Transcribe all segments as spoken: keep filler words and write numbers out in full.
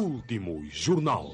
Último Jornal.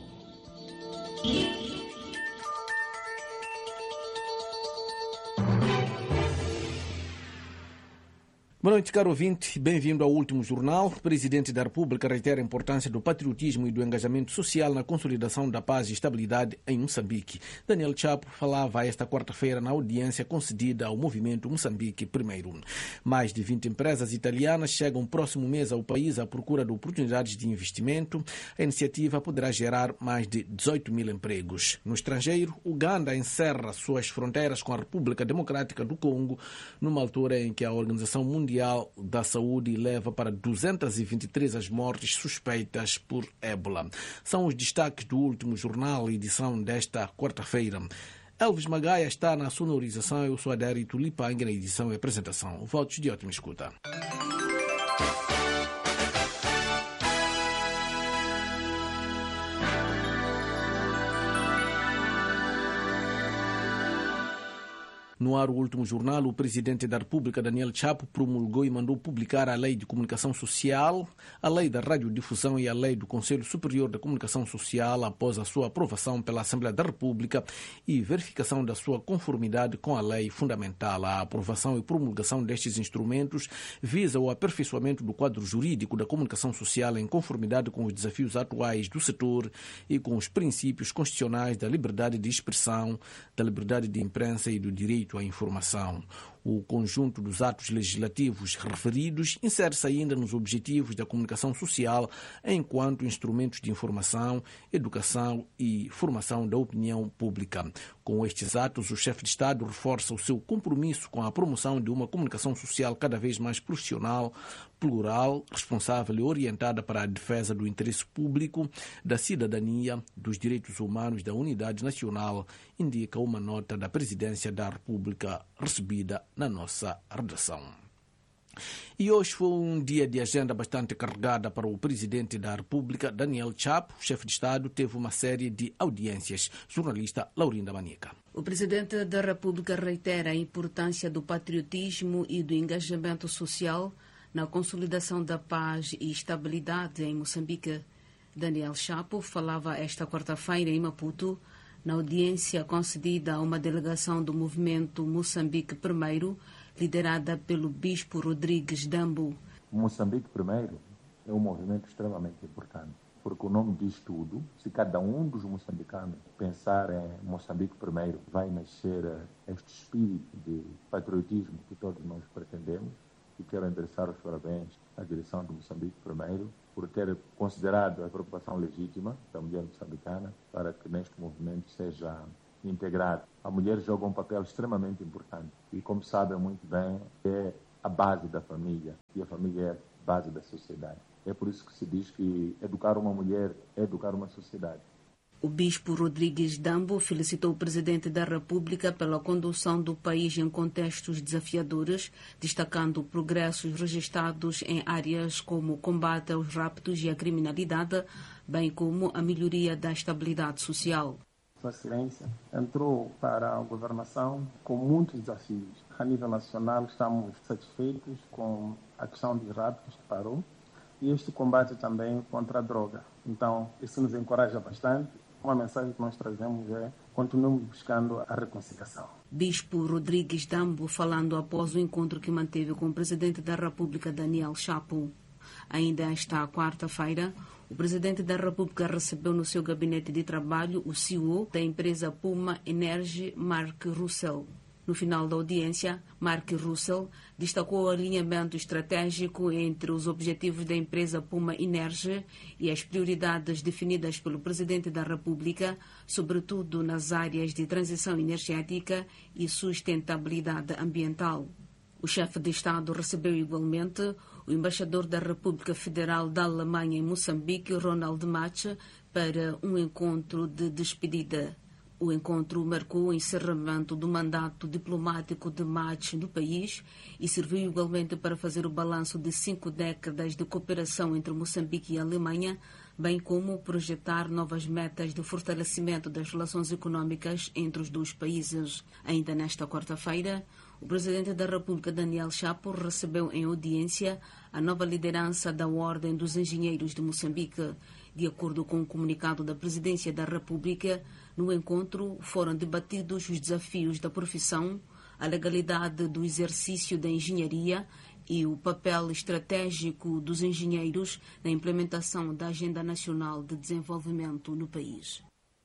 Boa noite, caro ouvinte. Bem-vindo ao Último Jornal. O Presidente da República reitera a importância do patriotismo e do engajamento social na consolidação da paz e estabilidade em Moçambique. Daniel Chapo falava esta quarta-feira na audiência concedida ao movimento Moçambique Primeiro. Mais de vinte empresas italianas chegam próximo mês ao país à procura de oportunidades de investimento. A iniciativa poderá gerar mais de dezoito mil empregos. No estrangeiro, Uganda encerra suas fronteiras com a República Democrática do Congo, numa altura em que a Organização Mundial da Saúde leva para duzentas e vinte e três as mortes suspeitas por ébola. São os destaques do Último Jornal, edição desta quarta-feira. Elvis Magaia está na sonorização, eu sou Adério Tulipang na edição e apresentação. Votos de ótima escuta. No ar, o Último Jornal, o Presidente da República, Daniel Chapo, promulgou e mandou publicar a Lei de Comunicação Social, a Lei da Radiodifusão e a Lei do Conselho Superior da Comunicação Social após a sua aprovação pela Assembleia da República e verificação da sua conformidade com a lei fundamental. A aprovação e promulgação destes instrumentos visa o aperfeiçoamento do quadro jurídico da comunicação social em conformidade com os desafios atuais do setor e com os princípios constitucionais da liberdade de expressão, da liberdade de imprensa e do direito à informação. O conjunto dos atos legislativos referidos insere-se ainda nos objetivos da comunicação social enquanto instrumentos de informação, educação e formação da opinião pública. Com estes atos, o chefe de Estado reforça o seu compromisso com a promoção de uma comunicação social cada vez mais profissional, plural, responsável e orientada para a defesa do interesse público, da cidadania, dos direitos humanos, da unidade nacional, indica uma nota da Presidência da República recebida na nossa redação. E hoje foi um dia de agenda bastante carregada para o Presidente da República, Daniel Chapo. O chefe de Estado teve uma série de audiências. Jornalista Laurinda Manica. O Presidente da República reitera a importância do patriotismo e do engajamento social na consolidação da paz e estabilidade em Moçambique. Daniel Chapo falava esta quarta-feira em Maputo, na audiência concedida a uma delegação do movimento Moçambique Primeiro, liderada pelo Bispo Rodrigues Dambo. Moçambique Primeiro é um movimento extremamente importante, porque o nome diz tudo. Se cada um dos moçambicanos pensar em Moçambique Primeiro, vai nascer este espírito de patriotismo que todos nós pretendemos. E quero endereçar os parabéns à direção do Moçambique Primeiro por ter considerado a preocupação legítima da mulher moçambicana para que neste movimento seja integrado. A mulher joga um papel extremamente importante e, como sabem muito bem, é a base da família e a família é a base da sociedade. É por isso que se diz que educar uma mulher é educar uma sociedade. O Bispo Rodrigues Dambo felicitou o Presidente da República pela condução do país em contextos desafiadores, destacando progressos registrados em áreas como o combate aos raptos e à criminalidade, bem como a melhoria da estabilidade social. Sua Excelência entrou para a governação com muitos desafios. A nível nacional estamos satisfeitos com a questão dos raptos que parou e este combate também contra a droga. Então, isso nos encoraja bastante. Uma mensagem que nós trazemos é: continuemos buscando a reconciliação. Bispo Rodrigues Dambo falando após o encontro que manteve com o Presidente da República, Daniel Chapo. Ainda esta quarta-feira, o Presidente da República recebeu no seu gabinete de trabalho o C E O da empresa Puma Energy, Mark Russell. No final da audiência, Mark Russell destacou o alinhamento estratégico entre os objetivos da empresa Puma Energy e as prioridades definidas pelo Presidente da República, sobretudo nas áreas de transição energética e sustentabilidade ambiental. O chefe de Estado recebeu igualmente o embaixador da República Federal da Alemanha em Moçambique, Ronald Matsch, para um encontro de despedida. O encontro marcou o encerramento do mandato diplomático de Matsch no país e serviu igualmente para fazer o balanço de cinco décadas de cooperação entre Moçambique e a Alemanha, bem como projetar novas metas de fortalecimento das relações econômicas entre os dois países. Ainda nesta quarta-feira, O presidente da República, Daniel Chapo, recebeu em audiência a nova liderança da Ordem dos Engenheiros de Moçambique. De acordo com o comunicado da Presidência da República, no encontro foram debatidos os desafios da profissão, a legalidade do exercício da engenharia e o papel estratégico dos engenheiros na implementação da Agenda Nacional de Desenvolvimento no país.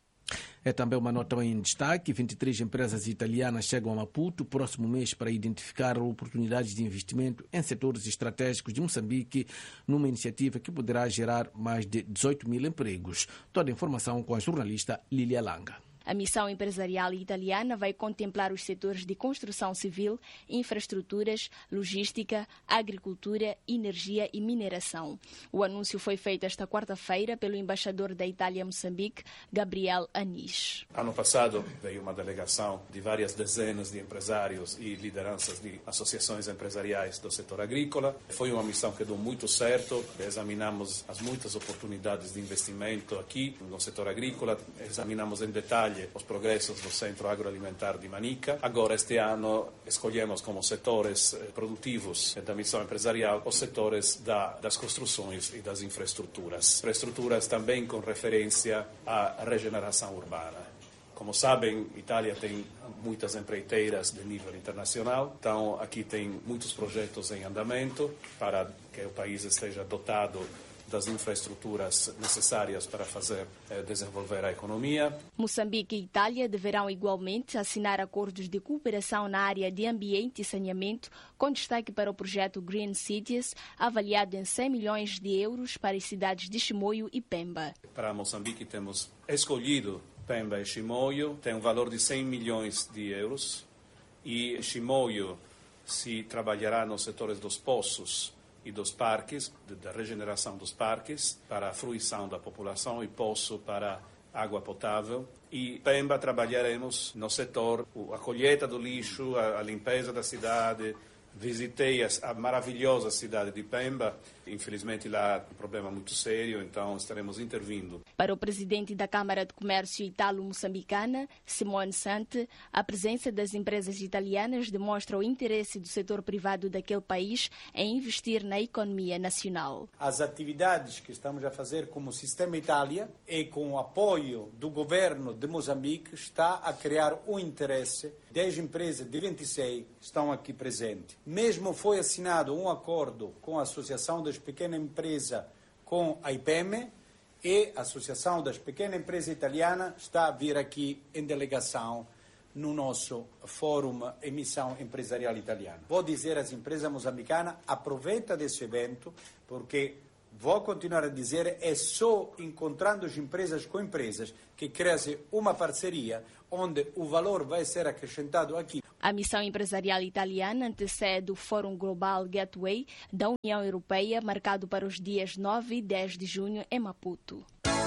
É também uma nota em destaque. vinte e três empresas italianas chegam a Maputo próximo mês para identificar oportunidades de investimento em setores estratégicos de Moçambique, numa iniciativa que poderá gerar mais de dezoito mil empregos. Toda a informação com a jornalista Lília Langa. A missão empresarial italiana vai contemplar os setores de construção civil, infraestruturas, logística, agricultura, energia e mineração. O anúncio foi feito esta quarta-feira pelo embaixador da Itália em Moçambique, Gabriel Anis. Ano passado veio uma delegação de várias dezenas de empresários e lideranças de associações empresariais do setor agrícola. Foi uma missão que deu muito certo. Examinamos as muitas oportunidades de investimento aqui no setor agrícola, examinamos em detalhe os progressos do Centro Agroalimentar de Manica. Agora, este ano, escolhemos como setores produtivos da missão empresarial os setores da, das construções e das infraestruturas. Infraestruturas também com referência à regeneração urbana. Como sabem, a Itália tem muitas empreiteiras de nível internacional, então aqui tem muitos projetos em andamento para que o país esteja dotado das infraestruturas necessárias para fazer eh, desenvolver a economia. Moçambique e Itália deverão igualmente assinar acordos de cooperação na área de ambiente e saneamento, com destaque para o projeto Green Cities, avaliado em cem milhões de euros para as cidades de Chimoio e Pemba. Para Moçambique temos escolhido Pemba e Chimoio, tem um valor de cem milhões de euros, e Chimoio se trabalhará nos setores dos poços e dos parques, da regeneração dos parques, para a fruição da população, e poço para água potável. E Pemba trabalharemos no setor, a colheita do lixo, a, a limpeza da cidade. Visitei a, a maravilhosa cidade de Pemba. Infelizmente lá há um problema muito sério, então estaremos intervindo. Para o presidente da Câmara de Comércio Italo-Moçambicana, Simone Sante, a presença das empresas italianas demonstra o interesse do setor privado daquele país em investir na economia nacional. As atividades que estamos a fazer como Sistema Itália e com o apoio do governo de Moçambique está a criar um interesse. dez empresas de vinte e seis estão aqui presentes. Mesmo foi assinado um acordo com a Associação das Pequenas Empresas com a I P E M, e a Associação das Pequenas Empresas Italianas está a vir aqui em delegação no nosso Fórum Emissão Empresarial Italiana. Vou dizer às empresas moçambicanas, aproveita desse evento, porque vou continuar a dizer, é só encontrando as empresas com empresas que cresce uma parceria onde o valor vai ser acrescentado aqui. A missão empresarial italiana antecede o Fórum Global Gateway da União Europeia, marcado para os dias nove e dez de junho em Maputo.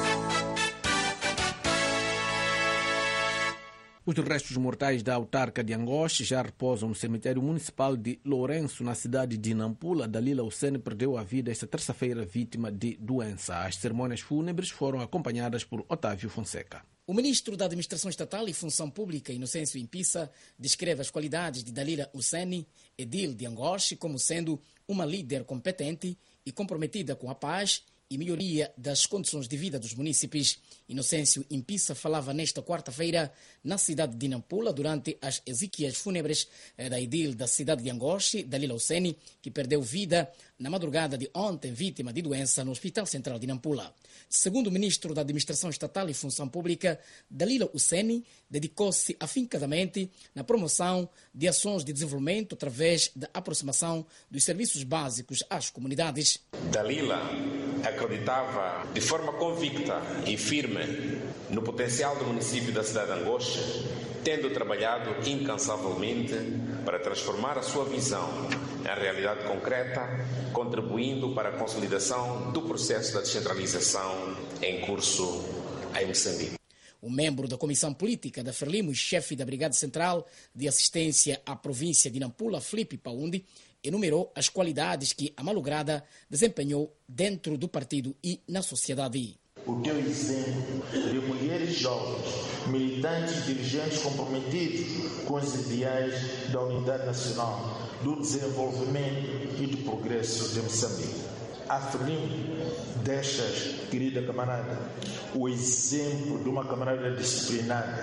Os restos mortais da autarca de Angoche já repousam no cemitério municipal de Lourenço, na cidade de Nampula. Dalila Hussein perdeu a vida esta terça-feira vítima de doença. As cerimônias fúnebres foram acompanhadas por Otávio Fonseca. O ministro da Administração Estatal e Função Pública, Inocêncio Impissa, descreve as qualidades de Dalila Hussein, edil de Angoche, como sendo uma líder competente e comprometida com a paz e melhoria das condições de vida dos munícipes. Inocêncio Impissa falava nesta quarta-feira na cidade de Nampula durante as exíquias fúnebres da edil da cidade de Angoche, Dalila Hussein, que perdeu vida na madrugada de ontem, vítima de doença no Hospital Central de Nampula. Segundo o ministro da Administração Estatal e Função Pública, Dalila Hussein dedicou-se afincadamente na promoção de ações de desenvolvimento através da aproximação dos serviços básicos às comunidades. Dalila acreditava de forma convicta e firme no potencial do município da cidade de Angoche, tendo trabalhado incansavelmente para transformar a sua visão em realidade concreta, contribuindo para a consolidação do processo da descentralização em curso em Moçambique. O membro da Comissão Política da Frelimo e chefe da Brigada Central de Assistência à província de Nampula, Filipe Paundi, enumerou as qualidades que a malograda desempenhou dentro do partido e na sociedade. o teu exemplo de mulheres jovens, militantes e dirigentes comprometidos com os ideais da unidade nacional, do desenvolvimento e do progresso de Moçambique. Aferim destas, querida camarada, o exemplo de uma camarada disciplinada,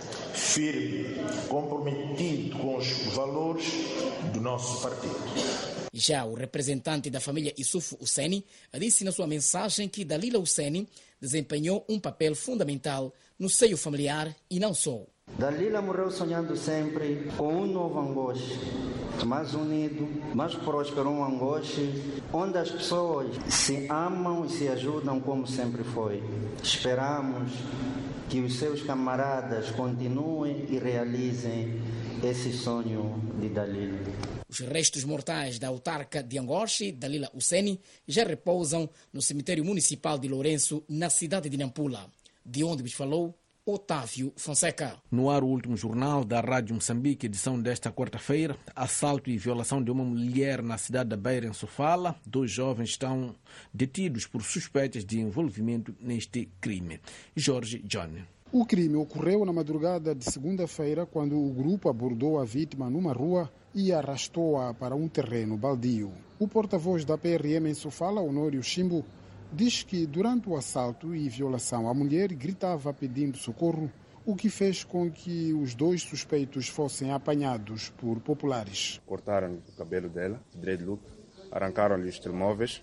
firme, comprometido com os valores do nosso partido. Já o representante da família Issoufou Husseini disse na sua mensagem que Dalila Husseini desempenhou um papel fundamental no seio familiar e não só. Dalila morreu sonhando sempre com um novo Angola, mais unido, mais próspero, um Angola onde as pessoas se amam e se ajudam como sempre foi. Esperamos que os seus camaradas continuem e realizem esse sonho de Dalila. Os restos mortais da autarca de Angoche, Dalila Husseini, já repousam no cemitério municipal de Lourenço, na cidade de Nampula, de onde nos falou Otávio Fonseca. No ar, o último jornal da Rádio Moçambique, edição desta quarta-feira, assalto e violação de uma mulher na cidade da Beira, em Sofala. Dois jovens estão detidos por suspeitas de envolvimento neste crime. Jorge John. O crime ocorreu na madrugada de segunda-feira, quando o grupo abordou a vítima numa rua e arrastou-a para um terreno baldio. O porta-voz da P R M em Sofala, Honório Chimbo, diz que durante o assalto e violação a mulher gritava pedindo socorro, o que fez com que os dois suspeitos fossem apanhados por populares. Cortaram o cabelo dela, dreadlock, arrancaram-lhe os telemóveis,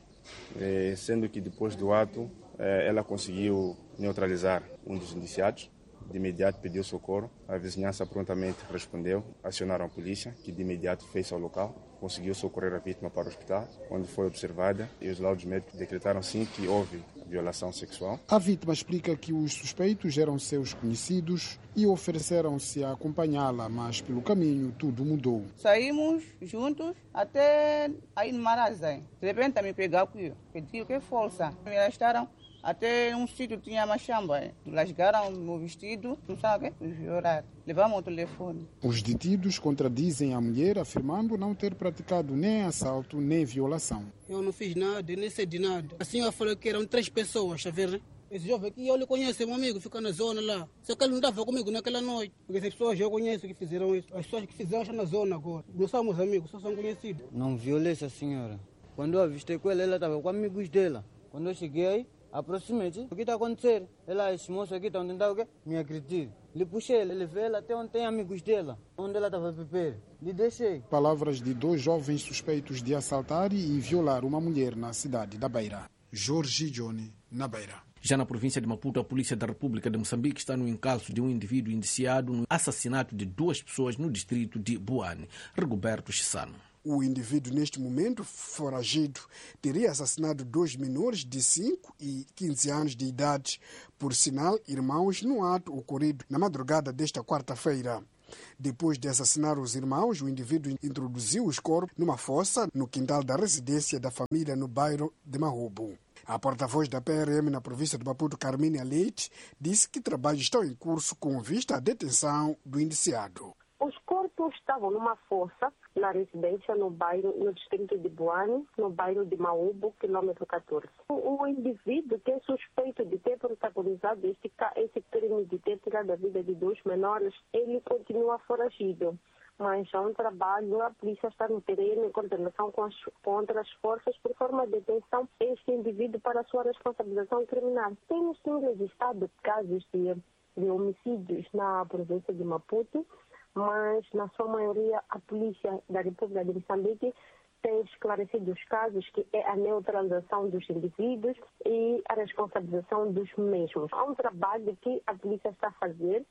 sendo que depois do ato ela conseguiu neutralizar um dos indiciados. De imediato pediu socorro, a vizinhança prontamente respondeu, acionaram a polícia, que de imediato fez ao local, conseguiu socorrer a vítima para o hospital, onde foi observada e os laudos médicos decretaram sim que houve violação sexual. A vítima explica que os suspeitos eram seus conhecidos e ofereceram-se a acompanhá-la, mas pelo caminho tudo mudou. Saímos juntos até aí no Marazém. De repente me pegaram aqui, pediu que força. Me arrestaram. Até um sítio tinha machamba, lasgaram no vestido, não sabe o quê? Chorar. Levamos o telefone. Os detidos contradizem a mulher, afirmando não ter praticado nem assalto nem violação. Eu não fiz nada, nem sei de nada. A senhora falou que eram três pessoas, está vendo? Esse jovem aqui, eu lhe conheço, meu amigo, fica na zona lá. Só que ele não estava comigo naquela noite. Porque essas pessoas eu conheço que fizeram isso. As pessoas que fizeram estão na zona agora. Não somos amigos, só são conhecidos. Não violei essa senhora. Quando eu avistei com ela, ela estava com amigos dela. Quando eu cheguei aí, aproximei-te. O que está acontecendo? Ela, esse moço aqui está tentando o quê? Me agredir. Lhe puxei, ele levei ela até onde tem amigos dela, onde ela estava a beber. Lhe deixei. Palavras de dois jovens suspeitos de assaltar e violar uma mulher na cidade da Beira. Jorge Johnny, na Beira. Já na província de Maputo, a Polícia da República de Moçambique está no encalço de um indivíduo indiciado no assassinato de duas pessoas no distrito de Buane. Rigoberto Chissano. O indivíduo, neste momento, foragido, teria assassinado dois menores de cinco e quinze anos de idade, por sinal, irmãos, no ato ocorrido na madrugada desta quarta-feira. Depois de assassinar os irmãos, o indivíduo introduziu os corpos numa fossa no quintal da residência da família no bairro de Mahubo. A porta-voz da P R M na província de Maputo, Carmínia Leite, disse que trabalhos estão em curso com vista à detenção do indiciado. Os corpos estavam numa fossa na residência no bairro, no distrito de Buane, no bairro de Mahubo, quilômetro catorze. O, o indivíduo que é suspeito de ter protagonizado este, esse crime de ter tirado a vida de dois menores, ele continua foragido. Mas há um trabalho, a polícia está no terreno em coordenação com as, com outras forças por forma de detenção este indivíduo para a sua responsabilização criminal. Temos sim registrado casos de, de homicídios na província de Maputo, mas na sua maioria a Polícia da República de Moçambique tem esclarecido os casos, que é a neutralização dos indivíduos e a responsabilização dos mesmos. Há um trabalho que a polícia está a fazer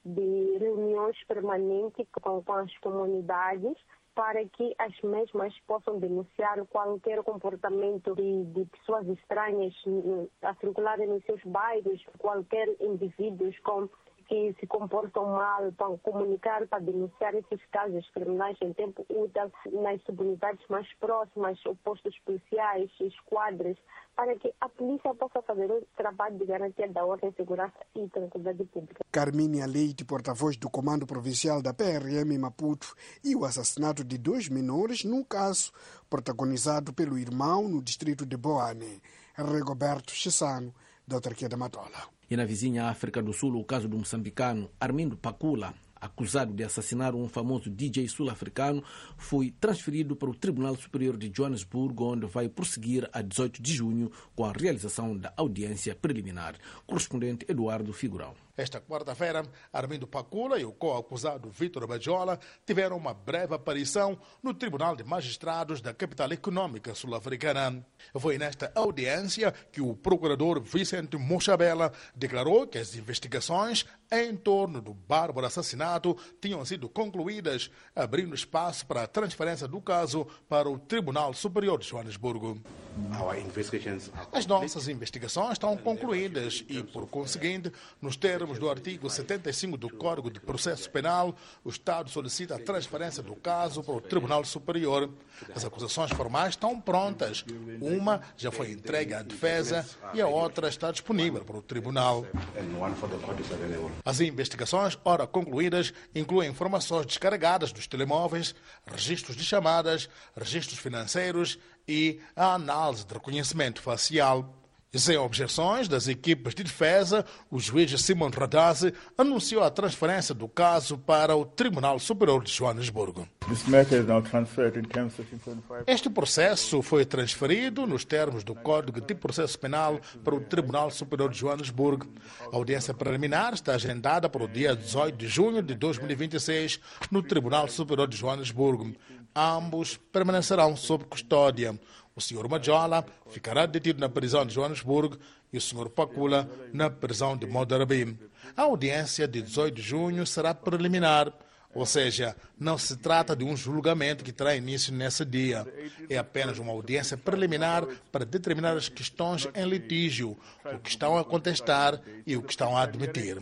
de reuniões permanentes com, com as comunidades para que as mesmas possam denunciar qualquer comportamento de, de pessoas estranhas a circularem nos seus bairros, qualquer indivíduo com que se comportam mal, para comunicar, para denunciar esses casos criminais em tempo útil nas subunidades mais próximas, postos policiais, esquadras, para que a polícia possa fazer o trabalho de garantia da ordem, segurança e tranquilidade pública. Carmínia Leite, porta-voz do Comando Provincial da P R M em Maputo, e o assassinato de dois menores num caso protagonizado pelo irmão no distrito de Buane. Rigoberto Chissano, doutor Queda Matola. E na vizinha África do Sul, o caso do moçambicano Armindo Pacula, acusado de assassinar um famoso D J sul-africano, foi transferido para o Tribunal Superior de Joanesburgo, onde vai prosseguir a dezoito de junho com a realização da audiência preliminar. Correspondente Eduardo Figurão. Esta quarta-feira, Armindo Pacula e o co-acusado Vítor Bajola tiveram uma breve aparição no Tribunal de Magistrados da capital econômica sul-africana. Foi nesta audiência que o procurador Vicente Mochabela declarou que as investigações em torno do bárbaro assassinato tinham sido concluídas, abrindo espaço para a transferência do caso para o Tribunal Superior de Joanesburgo. As nossas investigações estão concluídas e, por conseguinte, nos termos do artigo setenta e cinco do Código de Processo Penal, o Estado solicita a transferência do caso para o Tribunal Superior. As acusações formais estão prontas. Uma já foi entregue à defesa e a outra está disponível para o Tribunal. As investigações, ora concluídas, incluem informações descarregadas dos telemóveis, registros de chamadas, registros financeiros e a análise de reconhecimento facial. Sem objeções das equipes de defesa, o juiz Simon Radazzi anunciou a transferência do caso para o Tribunal Superior de Joanesburgo. Este processo foi transferido nos termos do Código de Processo Penal para o Tribunal Superior de Joanesburgo. A audiência preliminar está agendada para o dia dezoito de junho de dois mil e vinte e seis no Tribunal Superior de Joanesburgo. Ambos permanecerão sob custódia. O senhor Majola ficará detido na prisão de Joanesburgo e o senhor Pacula na prisão de Modarabi. A audiência de dezoito de junho será preliminar, ou seja, não se trata de um julgamento que terá início nesse dia. É apenas uma audiência preliminar para determinar as questões em litígio, o que estão a contestar e o que estão a admitir.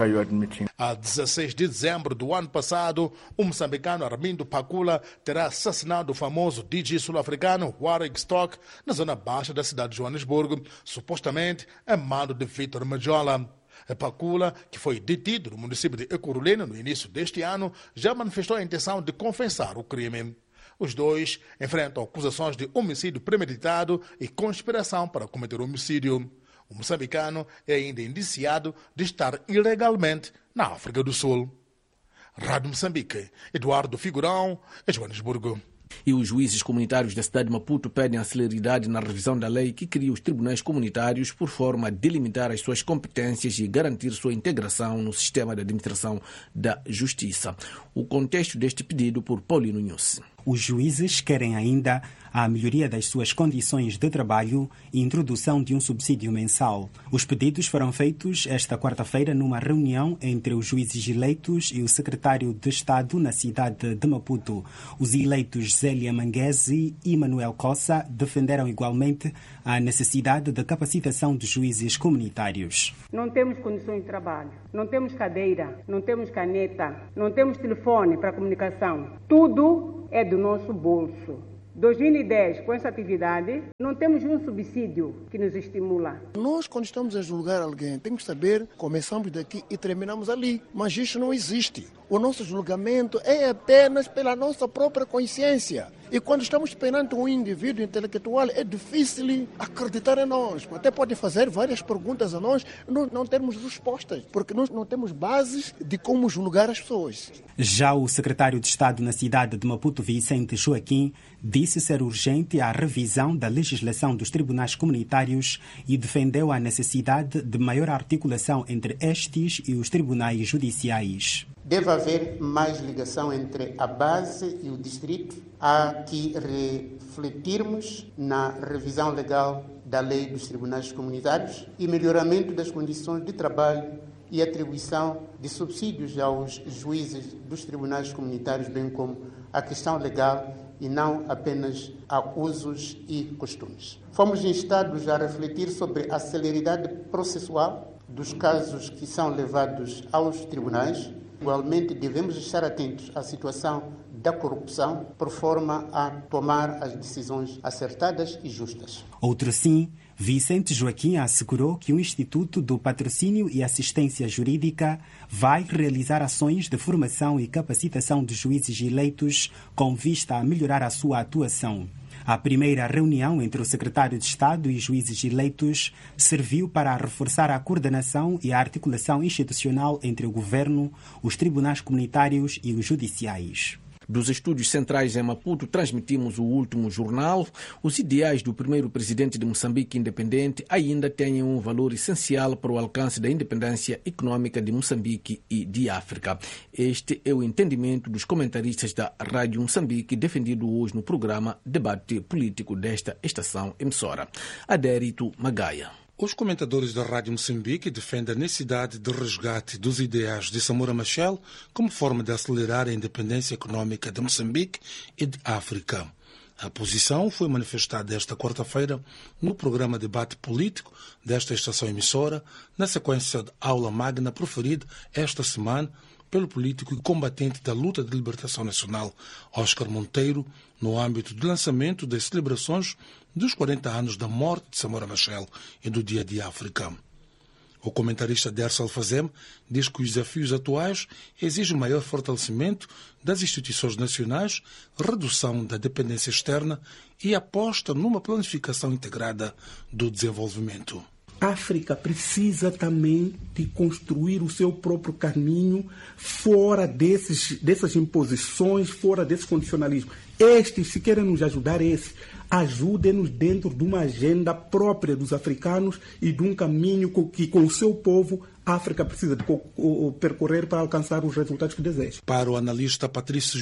A dezesseis de dezembro do ano passado, o moçambicano Armindo Pacula terá assassinado o famoso D J sul-africano Warwick Stock na zona baixa da cidade de Joanesburgo, supostamente a mando de Vítor Majola. Pacula, que foi detido no município de Ekurhuleni no início deste ano, já manifestou a intenção de confessar o crime. Os dois enfrentam acusações de homicídio premeditado e conspiração para cometer homicídio. O moçambicano é ainda indiciado de estar ilegalmente na África do Sul. Rádio Moçambique, Eduardo Figurão, Joanesburgo. E os juízes comunitários da cidade de Maputo pedem a celeridade na revisão da lei que cria os tribunais comunitários por forma a delimitar as suas competências e garantir sua integração no sistema de administração da justiça. O contexto deste pedido por Paulino Nunes. Os juízes querem ainda a melhoria das suas condições de trabalho e introdução de um subsídio mensal. Os pedidos foram feitos esta quarta-feira numa reunião entre os juízes eleitos e o secretário de Estado na cidade de Maputo. Os eleitos Zélia Manguese e Manuel Cossa defenderam igualmente a necessidade de capacitação de juízes comunitários. Não temos condições de trabalho, não temos cadeira, não temos caneta, não temos telefone para comunicação. Tudo é do nosso bolso. dois mil e dez, com essa atividade, não temos um subsídio que nos estimula. Nós, quando estamos a julgar alguém, temos que saber, começamos daqui e terminamos ali. Mas isso não existe. O nosso julgamento é apenas pela nossa própria consciência. E quando estamos perante um indivíduo intelectual, é difícil acreditar em nós. Até pode fazer várias perguntas a nós, nós não temos respostas, porque nós não temos bases de como julgar as pessoas. Já o secretário de Estado na cidade de Maputo, Vicente Joaquim, disse ser urgente a revisão da legislação dos tribunais comunitários e defendeu a necessidade de maior articulação entre estes e os tribunais judiciais. Deve haver mais ligação entre a base e o distrito. Há que refletirmos na revisão legal da lei dos tribunais comunitários e melhoramento das condições de trabalho e atribuição de subsídios aos juízes dos tribunais comunitários, bem como a questão legal e não apenas a usos e costumes. Fomos instados a refletir sobre a celeridade processual dos casos que são levados aos tribunais. Igualmente, devemos estar atentos à situação da corrupção, por forma a tomar as decisões acertadas e justas. Outro sim, Vicente Joaquim assegurou que o Instituto do Patrocínio e Assistência Jurídica vai realizar ações de formação e capacitação de juízes eleitos com vista a melhorar a sua atuação. A primeira reunião entre o secretário de Estado e juízes eleitos serviu para reforçar a coordenação e a articulação institucional entre o governo, os tribunais comunitários e os judiciais. Dos estúdios centrais em Maputo, transmitimos o último jornal. Os ideais do primeiro presidente de Moçambique independente ainda têm um valor essencial para o alcance da independência econômica de Moçambique e de África. Este é o entendimento dos comentaristas da Rádio Moçambique, defendido hoje no programa Debate Político desta estação emissora. Adérito Magaia. Os comentadores da Rádio Moçambique defendem a necessidade de resgate dos ideais de Samora Machel como forma de acelerar a independência econômica de Moçambique e de África. A posição foi manifestada esta quarta-feira no programa Debate Político desta estação emissora, na sequência de aula magna proferida esta semana pelo político e combatente da luta de libertação nacional, Oscar Monteiro, no âmbito do lançamento das celebrações dos quarenta anos da morte de Samora Machel e do Dia de África. O comentarista Dersa Alfazem diz que os desafios atuais exigem maior fortalecimento das instituições nacionais, redução da dependência externa e aposta numa planificação integrada do desenvolvimento. A África precisa também de construir o seu próprio caminho fora desses, dessas imposições, fora desse condicionalismo. Estes, se querem nos ajudar, esses, ajudem-nos dentro de uma agenda própria dos africanos e de um caminho que, com o seu povo, a África precisa de percorrer para alcançar os resultados que deseja. Para o analista Patrício